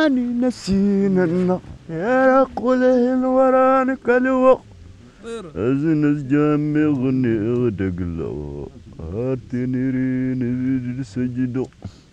أني نسينا النار يا قوله الوران كالو أزنس جامي غني غدق لو هاتني رين سجدو